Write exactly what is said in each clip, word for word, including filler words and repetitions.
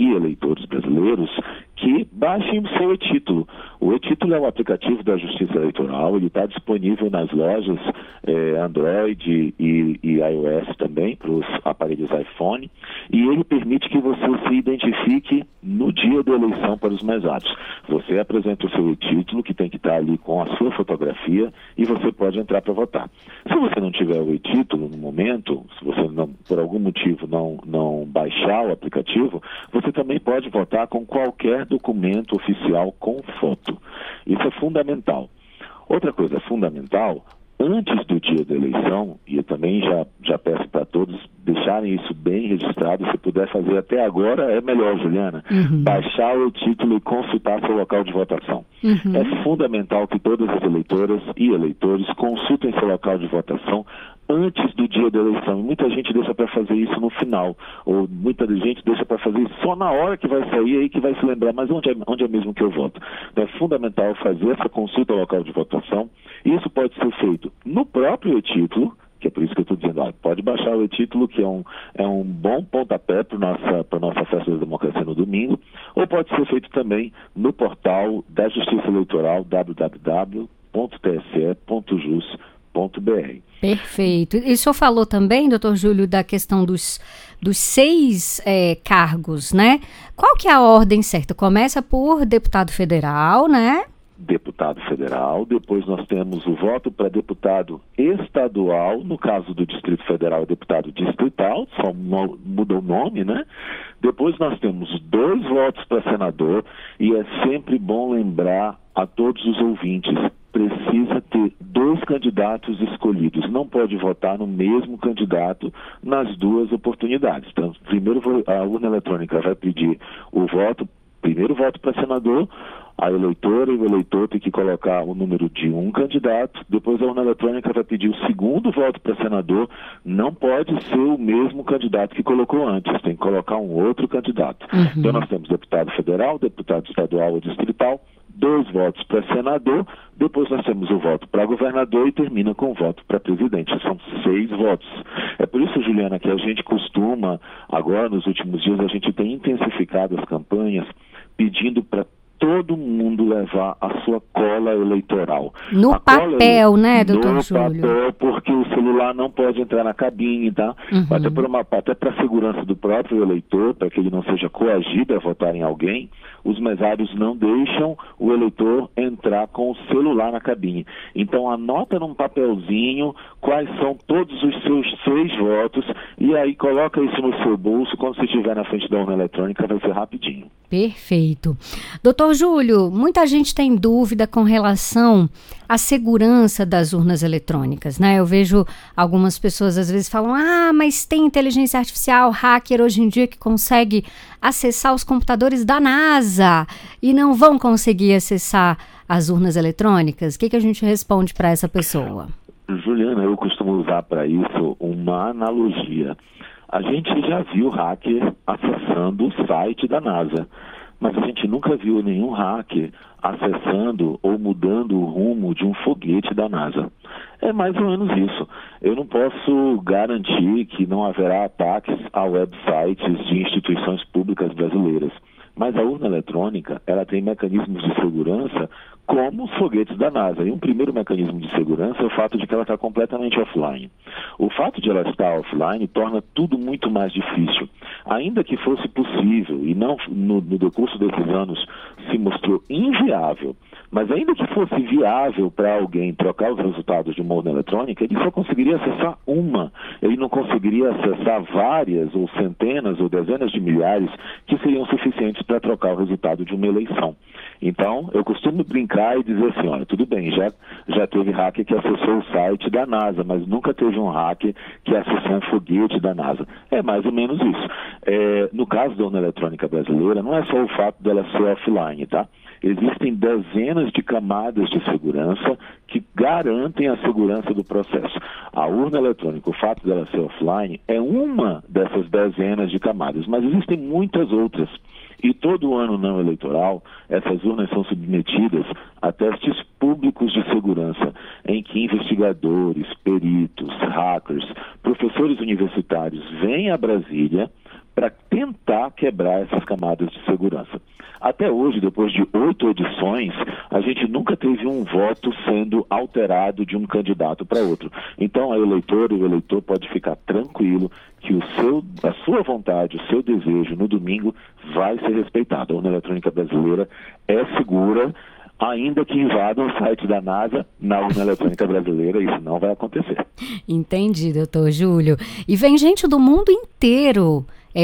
e eleitores brasileiros que baixem o seu e-título. O e-título é um aplicativo da Justiça Eleitoral, ele está disponível nas lojas eh, Android e, e iOS também, para os aparelhos iPhone, e ele permite que você se identifique no dia da eleição para os mesados. Você apresenta o seu e-título, que tem que estar ali com a sua fotografia, e você pode entrar para votar. Se você não tiver o e-título no momento, se você não, por algum motivo não, não baixar o aplicativo, você também pode votar com qualquer documento oficial com foto. Isso é fundamental. Outra coisa fundamental, antes do dia da eleição, e eu também já, já peço para todos deixarem isso bem registrado, se puder fazer até agora, é melhor, Juliana, uhum. baixar o título e consultar seu local de votação. Uhum. É fundamental que todas as eleitoras e eleitores consultem seu local de votação antes do dia da eleição. E muita gente deixa para fazer isso no final, ou muita gente deixa para fazer isso só na hora que vai sair, aí que vai se lembrar, mas onde é, onde é mesmo que eu voto? Então é fundamental fazer essa consulta ao local de votação. Isso pode ser feito no próprio e-título, que é por isso que eu estou dizendo, ah, pode baixar o e-título, que é um, é um bom pontapé para a nossa, para nossa festa da democracia no domingo, ou pode ser feito também no portal da Justiça Eleitoral, w w w ponto t s e ponto jus ponto b r. Perfeito. E o senhor falou também, doutor Júlio, da questão dos, dos seis é, cargos, né? Qual que é a ordem certa? Começa por deputado federal, né? Deputado federal, depois nós temos o voto para deputado estadual, no caso do Distrito Federal é deputado distrital, só muda o nome, né? Depois nós temos dois votos para senador, e é sempre bom lembrar a todos os ouvintes, precisa ter dois candidatos escolhidos, não pode votar no mesmo candidato nas duas oportunidades. Então, primeiro a urna eletrônica vai pedir o voto, primeiro voto para senador, a eleitora e o eleitor tem que colocar o número de um candidato, depois a urna eletrônica vai pedir o segundo voto para senador, não pode ser o mesmo candidato que colocou antes, tem que colocar um outro candidato. Uhum. Então nós temos deputado federal, deputado estadual ou distrital, dois votos para senador, depois nós temos o voto para governador e termina com o voto para presidente. São seis votos. É por isso, Juliana, que a gente costuma, agora nos últimos dias, a gente tem intensificado as campanhas pedindo para todo mundo levar a sua cola eleitoral. No a papel, cola, né, doutor no Júlio? No papel, porque o celular não pode entrar na cabine, tá? Uhum. Até por uma, até para a segurança do próprio eleitor, para que ele não seja coagido a votar em alguém, os mesários não deixam o eleitor entrar com o celular na cabine. Então anota num papelzinho quais são todos os seus seis votos e aí coloca isso no seu bolso, quando você estiver na frente da urna eletrônica vai ser rapidinho. Perfeito. Doutor Júlio, muita gente tem dúvida com relação à segurança das urnas eletrônicas, né? Eu vejo algumas pessoas às vezes falam, ah, mas tem inteligência artificial, hacker hoje em dia que consegue acessar os computadores da NASA e não vão conseguir acessar as urnas eletrônicas. O que, que a gente responde para essa pessoa? Juliana, eu costumo usar para isso uma analogia. A gente já viu hacker acessando o site da NASA, mas a gente nunca viu nenhum hacker acessando ou mudando o rumo de um foguete da NASA. É mais ou menos isso. Eu não posso garantir que não haverá ataques a websites de instituições públicas brasileiras, mas a urna eletrônica, ela tem mecanismos de segurança como os foguetes da NASA. E um primeiro mecanismo de segurança é o fato de que ela está completamente offline. O fato de ela estar offline torna tudo muito mais difícil. Ainda que fosse possível, e não no, no decurso desses anos se mostrou inviável, mas ainda que fosse viável para alguém trocar os resultados de uma urna eletrônica, ele só conseguiria acessar uma. Ele não conseguiria acessar várias, ou centenas, ou dezenas de milhares, que seriam suficientes para trocar o resultado de uma eleição. Então, eu costumo brincar e dizer assim, olha, tudo bem, já, já teve hacker que acessou o site da NASA, mas nunca teve um hacker que acessou um foguete da NASA. É mais ou menos isso. É, no caso da urna eletrônica brasileira, não é só o fato dela ser offline, tá? Existem dezenas de camadas de segurança que garantem a segurança do processo. A urna eletrônica, o fato dela ser offline, é uma dessas dezenas de camadas, mas existem muitas outras. E todo ano não eleitoral, essas urnas são submetidas a testes públicos de segurança, em que investigadores, peritos, hackers, professores universitários vêm a Brasília para tentar quebrar essas camadas de segurança. Até hoje, depois de oito edições, a gente nunca teve um voto sendo alterado de um candidato para outro. Então, a eleitora e o eleitor pode ficar tranquilo que o seu, a sua vontade, o seu desejo no domingo vai ser respeitado. A urna eletrônica brasileira é segura, ainda que invadam o site da NASA na urna eletrônica brasileira, isso não vai acontecer. Entendi, doutor Júlio. E vem gente do mundo inteiro,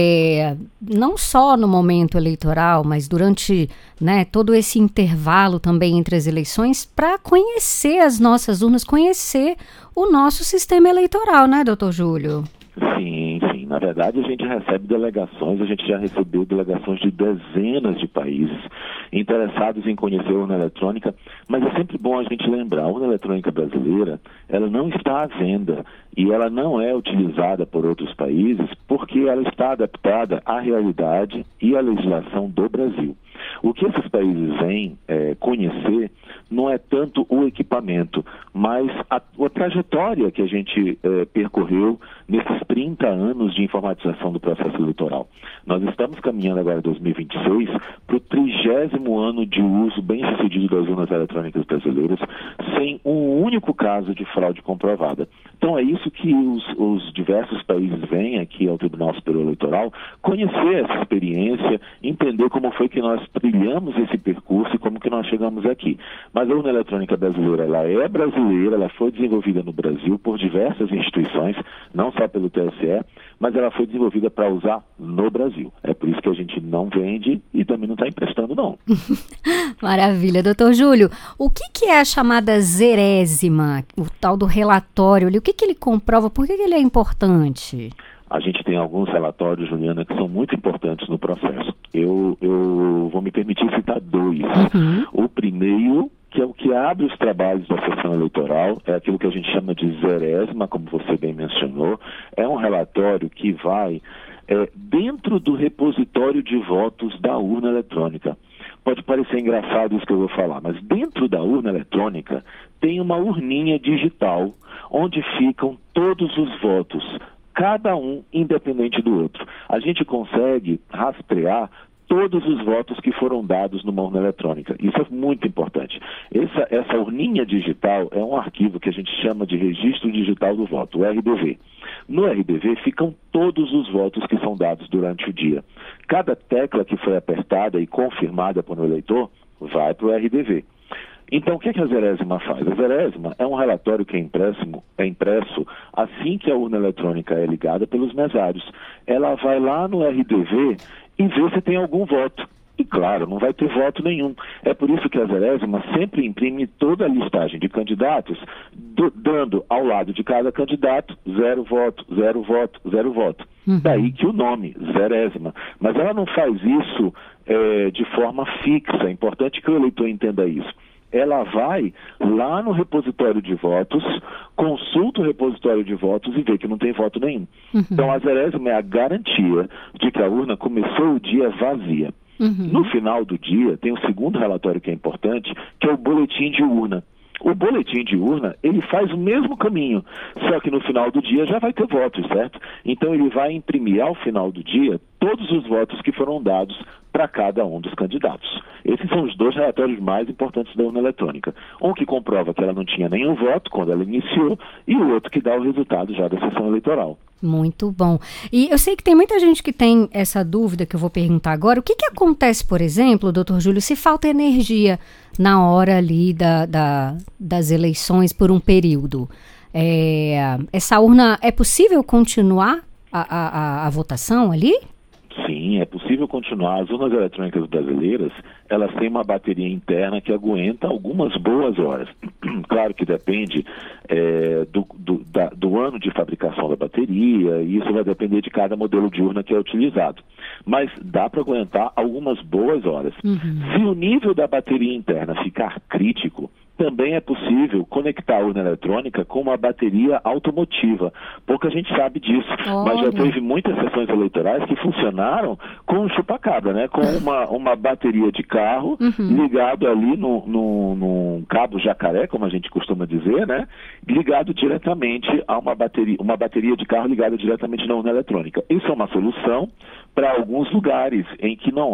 é, não só no momento eleitoral, mas durante, né, todo esse intervalo também entre as eleições, para conhecer as nossas urnas, conhecer o nosso sistema eleitoral, né, doutor Júlio? Sim, sim. Na verdade, a gente recebe delegações, a gente já recebeu delegações de dezenas de países interessados em conhecer a urna eletrônica, mas é sempre bom a gente lembrar, a urna eletrônica brasileira, ela não está à venda e ela não é utilizada por outros países porque ela está adaptada à realidade e à legislação do Brasil. O que esses países vêm é, conhecer não é tanto o equipamento, mas a, a trajetória que a gente é, percorreu nesses trinta anos de informatização do processo eleitoral. Nós estamos caminhando agora em dois mil e vinte e seis para o trigésimo ano de uso bem-sucedido das urnas eletrônicas brasileiras, sem um único caso de fraude comprovada. Então é isso que os, os diversos países vêm aqui ao Tribunal Superior Eleitoral, conhecer essa experiência, entender como foi que nós trilhamos esse percurso e como que nós chegamos aqui. Mas a urna eletrônica brasileira, ela é brasileira, ela foi desenvolvida no Brasil por diversas instituições, não só pelo T S E, mas ela foi desenvolvida para usar no Brasil. É por isso que a gente não vende e também não está emprestando, não. Maravilha. Doutor Júlio, o que, que é a chamada zerésima, o tal do relatório? O que, que ele comprova? Por que, que ele é importante? A gente tem alguns relatórios, Juliana, que são muito importantes no processo. Eu, eu vou me permitir citar dois. Uhum. O primeiro, que é o que abre os trabalhos da sessão eleitoral, é aquilo que a gente chama de zerésima, como você bem mencionou. É um relatório que vai é, dentro do repositório de votos da urna eletrônica. Pode parecer engraçado isso que eu vou falar, mas dentro da urna eletrônica tem uma urninha digital onde ficam todos os votos, cada um independente do outro. A gente consegue rastrear todos os votos que foram dados numa urna eletrônica. Isso é muito importante. Essa, essa urninha digital é um arquivo que a gente chama de Registro Digital do Voto, o R D V. No R D V ficam todos os votos que são dados durante o dia. Cada tecla que foi apertada e confirmada por um eleitor vai para o R D V. Então, o que, é que a zerésima faz? A zerésima é um relatório que é impresso, é impresso assim que a urna eletrônica é ligada pelos mesários. Ela vai lá no R D V e vê se tem algum voto. E, claro, não vai ter voto nenhum. É por isso que a zerésima sempre imprime toda a listagem de candidatos, do, dando ao lado de cada candidato zero voto, zero voto, zero voto. Uhum. Daí que o nome, zerésima. Mas ela não faz isso é, de forma fixa. É importante que o eleitor entenda isso. Ela vai lá no repositório de votos, consulta o repositório de votos e vê que não tem voto nenhum. Uhum. Então, a zerésima é a garantia de que a urna começou o dia vazia. Uhum. No final do dia, tem o segundo relatório que é importante, que é o boletim de urna. O boletim de urna, ele faz o mesmo caminho, só que no final do dia já vai ter votos, certo? Então ele vai imprimir ao final do dia todos os votos que foram dados para cada um dos candidatos. Esses são os dois relatórios mais importantes da urna eletrônica. Um que comprova que ela não tinha nenhum voto quando ela iniciou e o outro que dá o resultado já da sessão eleitoral. Muito bom. E eu sei que tem muita gente que tem essa dúvida que eu vou perguntar agora. O que, que acontece, por exemplo, doutor Júlio, se falta energia na hora ali da, da, das eleições por um período? É, essa urna, é possível continuar a, a, a votação ali? Sim, é possível continuar. As urnas eletrônicas brasileiras, elas têm uma bateria interna que aguenta algumas boas horas. Claro que depende é, do, do, da, do ano de fabricação da bateria, e isso vai depender de cada modelo de urna que é utilizado. Mas dá para aguentar algumas boas horas. Uhum. Se o nível da bateria interna ficar crítico, também é possível conectar a urna eletrônica com uma bateria automotiva. Pouca gente sabe disso, Olha. mas já teve muitas sessões eleitorais que funcionaram com um chupa-cabra, né? Com uma, uma bateria de carro uhum. ligado ali no, no, no cabo jacaré, como a gente costuma dizer, né? Ligado diretamente a uma bateria, uma bateria de carro ligada diretamente na urna eletrônica. Isso é uma solução para alguns lugares em que não